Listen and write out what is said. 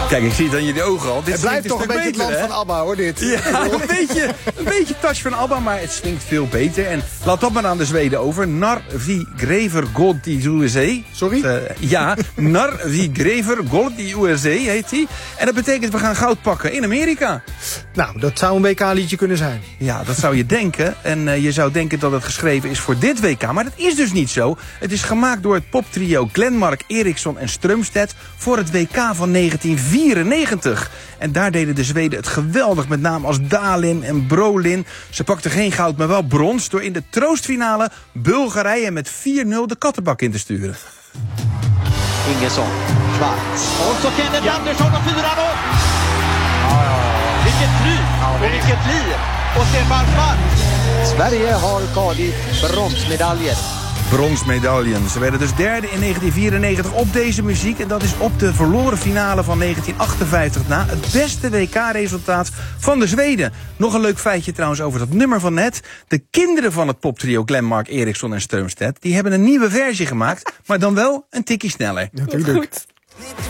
Kijk, ik zie het aan jullie ogen al. Dit Het blijft toch een beetje beter, het land hè? van ABBA, hoor, dit. Ja, een beetje touch van ABBA, maar het swingt veel beter. En laat dat maar aan de Zweden over. Narvi Grever Gold die USA. Sorry? Ja, Narvi Grever Gold die USA heet die. En dat betekent we gaan goud pakken in Amerika. Nou, dat zou een WK-liedje kunnen zijn. Ja, dat zou je denken. En je zou denken dat het geschreven is voor dit WK. Maar dat is dus niet zo. Het is gemaakt door het poptrio Glenmark, Eriksson en Strömstedt voor het WK van 1994. En daar deden de Zweden het geweldig, met name als Dalin en Brolin. Ze pakten geen goud, maar wel brons door in de troostfinale Bulgarije met 4-0 de kattenbak in te sturen. Ingesson, Schwarz. Och så Kenneth Andersson och 4-0. Vilket flyg och vilket liv. Och Stefan Schwarz. Sverige har tagit bronsmedaljer. Bronsmedaillen. Ze werden dus derde in 1994 op deze muziek. En dat is op de verloren finale van 1958 na het beste WK-resultaat van de Zweden. Nog een leuk feitje trouwens over dat nummer van net. De kinderen van het poptrio Glenmark, Eriksson en Strömstedt, die hebben een nieuwe versie gemaakt, maar dan wel een tikkie sneller. Natuurlijk.